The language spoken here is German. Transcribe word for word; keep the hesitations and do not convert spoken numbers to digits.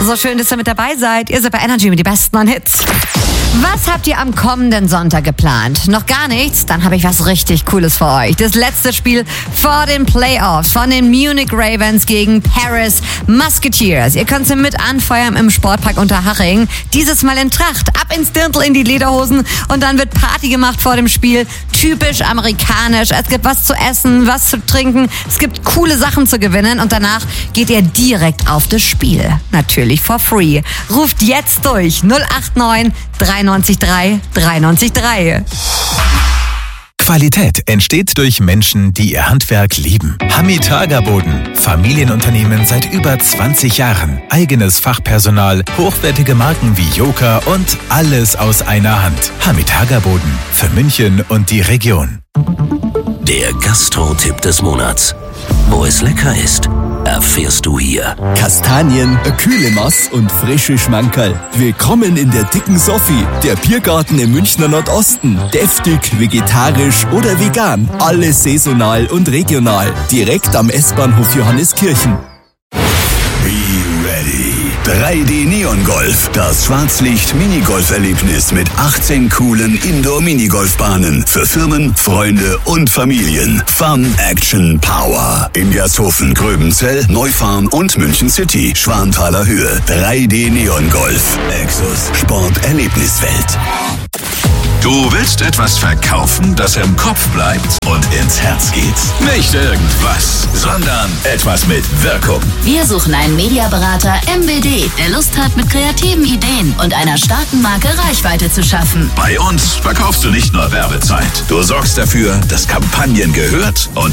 So schön, dass ihr mit dabei seid. Ihr seid bei Energy mit den besten neuen Hits. Was habt ihr am kommenden Sonntag geplant? Noch gar nichts? Dann habe ich was richtig Cooles für euch. Das letzte Spiel vor den Playoffs von den Munich Ravens gegen Paris Musketeers. Ihr könnt sie mit anfeuern im Sportpark Unterhaching. Dieses Mal in Tracht. Ab ins Dirndl, in die Lederhosen und dann wird Party gemacht vor dem Spiel. Typisch amerikanisch. Es gibt was zu essen, was zu trinken. Es gibt coole Sachen zu gewinnen und danach geht ihr direkt auf das Spiel. Natürlich for free. Ruft jetzt durch null acht neun drei neun drei drei neun drei. Qualität entsteht durch Menschen, die ihr Handwerk lieben. Hamitaga Boden. Familienunternehmen seit über zwanzig Jahren. Eigenes Fachpersonal, hochwertige Marken wie Joker und alles aus einer Hand. Hamitaga Boden. Für München und die Region. Der Gastro-Tipp des Monats. Wo es lecker ist, erfährst du hier. Kastanien, eine kühle Mass und frische Schmankerl. Willkommen in der dicken Sophie, der Biergarten im Münchner Nordosten. Deftig, vegetarisch oder vegan. Alles saisonal und regional. Direkt am S-Bahnhof Johanneskirchen. Be ready. drei D Neon Golf. Das Schwarzlicht-Minigolf-Erlebnis mit achtzehn coolen Indoor-Minigolfbahnen für Firmen, Freunde und Familien. Fun, Action, Power. In Gershofen, Gröbenzell, Neufahren und München City. Schwanthaler Höhe. drei D Neon Golf. Exos Sport-Erlebniswelt. Du willst etwas verkaufen, das im Kopf bleibt und ins Herz geht. Nicht irgendwas, sondern etwas mit Wirkung. Wir suchen einen Mediaberater M B D, der Lust hat, mit kreativen Ideen und einer starken Marke Reichweite zu schaffen. Bei uns verkaufst du nicht nur Werbezeit. Du sorgst dafür, dass Kampagnen gehört und